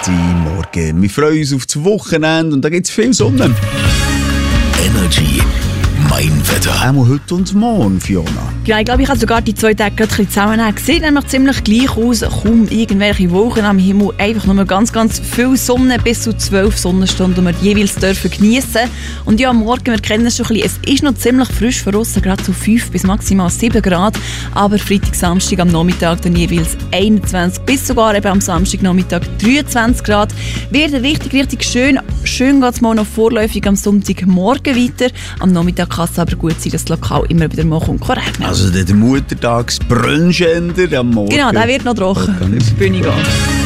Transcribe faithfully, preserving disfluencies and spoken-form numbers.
Morgen. Wir freuen uns auf das Wochenende und da gibt es viel Sonne. Energy, mein Wetter. Einmal heute und morgen, Fiona. Ja, ich glaube, ich habe sogar die zwei Tage gerade ein bisschen zusammennehmen. Sieht nämlich ziemlich gleich aus. Kaum irgendwelche Wolken am Himmel. Einfach nur ganz, ganz viel Sonne. Bis zu zwölf Sonnenstunden, die wir jeweils dürfen geniessen. Und ja, am Morgen, wir kennen es schon ein bisschen. Es ist noch ziemlich frisch von aussen, gerade so fünf bis maximal sieben Grad. Aber Freitag, Samstag am Nachmittag dann jeweils einundzwanzig bis sogar eben am Samstagnachmittag dreiundzwanzig Grad. Wird richtig, richtig schön. Schön geht es mal noch vorläufig am Sonntagmorgen weiter. Am Nachmittag kann es aber gut sein, dass das Lokal immer wieder mal kommt regnen. Also der Muttertagsbrunch am Morgen. Genau, der wird noch trocken. Auf die Bühne gehen.